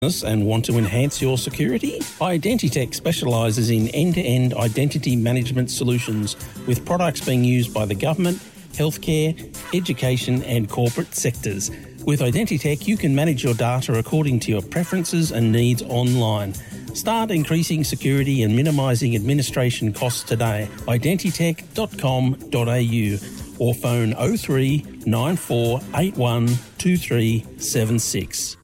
and want to enhance your security? Identitech specialises in end-to-end identity management solutions with products being used by the government, healthcare, education and corporate sectors. With Identitech, you can manage your data according to your preferences and needs online. Start increasing security and minimising administration costs today. Identitech.com.au or phone 03 9481 2376.